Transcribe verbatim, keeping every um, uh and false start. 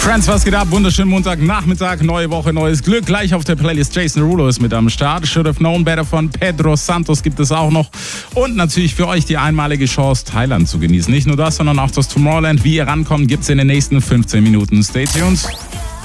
Friends, was geht ab? Wunderschönen Montagnachmittag, neue Woche, neues Glück. Gleich auf der Playlist Jason Derulo ist mit am Start. Should Have Known Better von Pedro Santos gibt es auch noch. Und natürlich für euch die einmalige Chance, Thailand zu genießen. Nicht nur das, sondern auch das Tomorrowland. Wie ihr rankommt, gibt's in den nächsten fünfzehn Minuten. Stay tuned.